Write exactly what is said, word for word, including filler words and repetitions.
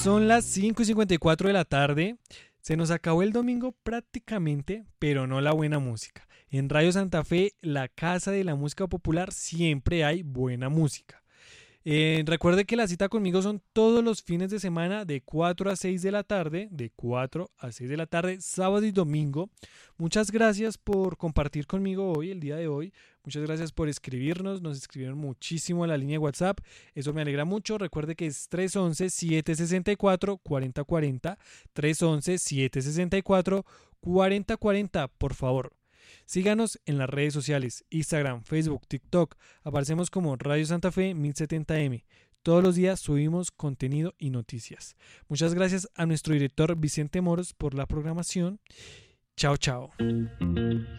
Son las cinco y cincuenta y cuatro de la tarde. Se nos acabó el domingo prácticamente, pero no la buena música. En Radio Santa Fe, la casa de la música popular, siempre hay buena música. Eh, recuerde que la cita conmigo son todos los fines de semana de cuatro a seis de la tarde, de cuatro a seis de la tarde, sábado y domingo. Muchas gracias por compartir conmigo hoy, el día de hoy. Muchas gracias por escribirnos, nos escribieron muchísimo en la línea de WhatsApp, eso me alegra mucho. Recuerde que es tres once, siete sesenta y cuatro, cuarenta cuarenta, tres once, siete sesenta y cuatro, cuarenta cuarenta, por favor. Síganos en las redes sociales, Instagram, Facebook, TikTok. Aparecemos como Radio Santa Fe mil setenta eme. Todos los días subimos contenido y noticias. Muchas gracias a nuestro director Vicente Moros por la programación. Chao, chao.